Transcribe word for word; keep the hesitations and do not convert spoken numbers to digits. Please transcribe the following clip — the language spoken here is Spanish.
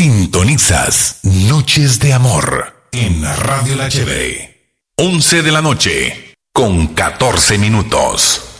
Sintonizas Noches de Amor en Radio La H B. once de la noche con catorce minutos.